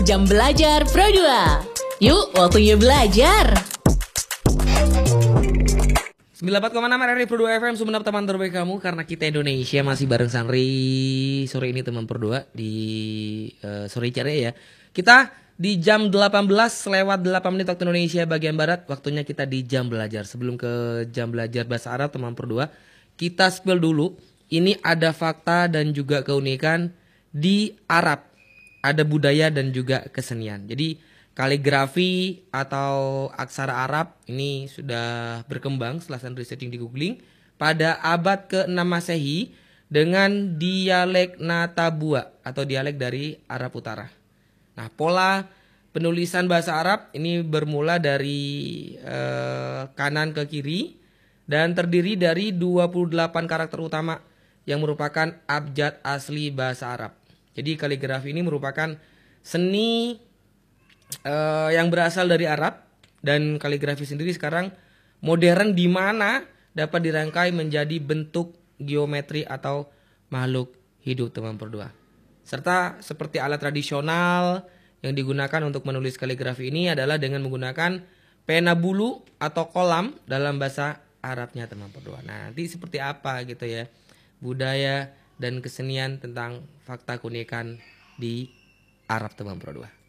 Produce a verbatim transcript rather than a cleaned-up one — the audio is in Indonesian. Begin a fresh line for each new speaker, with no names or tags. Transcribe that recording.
Jam Belajar Pro dua. Yuk, waktunya belajar.
sembilan puluh empat koma enam R R I Pro dua F M, Sumenep teman terbaik kamu. Karena kita Indonesia masih bareng Sanri. Sore ini teman Pro dua di uh, sore ceria ya. Kita di jam delapan belas lewat delapan menit waktu Indonesia bagian Barat. Waktunya kita di jam belajar. Sebelum ke jam belajar bahasa Arab teman Pro dua, kita spill dulu. Ini ada fakta dan juga keunikan di Arab. Ada budaya dan juga kesenian. Jadi kaligrafi atau aksara Arab ini sudah berkembang setelah saya researching di googling pada abad ke enam Masehi dengan dialek Natabua atau dialek dari Arab Utara. Nah, pola penulisan bahasa Arab ini bermula dari eh, kanan ke kiri dan terdiri dari dua puluh delapan karakter utama yang merupakan abjad asli bahasa Arab. Jadi kaligrafi ini merupakan seni uh, yang berasal dari Arab, dan kaligrafi sendiri sekarang modern di mana dapat dirangkai menjadi bentuk geometri atau makhluk hidup teman berdua. Serta seperti alat tradisional yang digunakan untuk menulis kaligrafi ini adalah dengan menggunakan pena bulu atau kolam dalam bahasa Arabnya teman berdua. Nah, nanti seperti apa gitu ya budaya dan kesenian tentang fakta keunikan di Arab teman berdua.